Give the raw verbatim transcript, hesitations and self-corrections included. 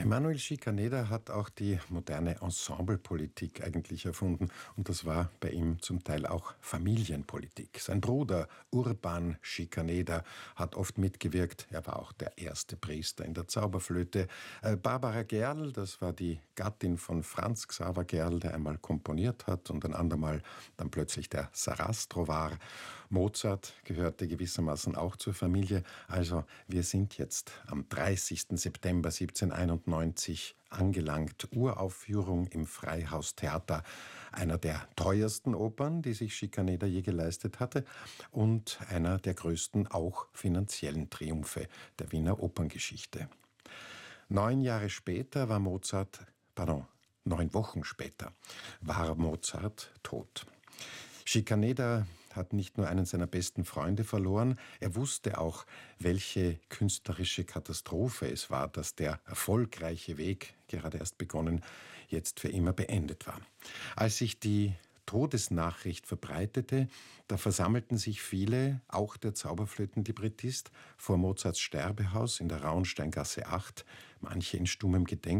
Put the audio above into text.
Emanuel Schikaneder hat auch die moderne Ensemblepolitik eigentlich erfunden. Und das war bei ihm zum Teil auch Familienpolitik. Sein Bruder Urban Schikaneder hat oft mitgewirkt. Er war auch der erste Priester in der Zauberflöte. Äh, Barbara Gerl, das war die Gattin von Franz Xaver Gerl, der einmal komponiert hat und ein andermal dann plötzlich der Sarastro war. Mozart gehörte gewissermaßen auch zur Familie. Also wir sind jetzt am dreißigsten September siebzehnhunderteinundneunzig angelangt. Uraufführung im Freihaustheater, einer der teuersten Opern, die sich Schikaneder je geleistet hatte und einer der größten auch finanziellen Triumphe der Wiener Operngeschichte. Neun Jahre später war Mozart, pardon, neun Wochen später war Mozart tot. Schikaneder hat nicht nur einen seiner besten Freunde verloren, er wusste auch, welche künstlerische Katastrophe es war, dass der erfolgreiche Weg, gerade erst begonnen, jetzt für immer beendet war. Als sich die Todesnachricht verbreitete, da versammelten sich viele, auch der Zauberflötenlibrettist, vor Mozarts Sterbehaus in der Rauensteingasse acht, manche in stummem Gedenken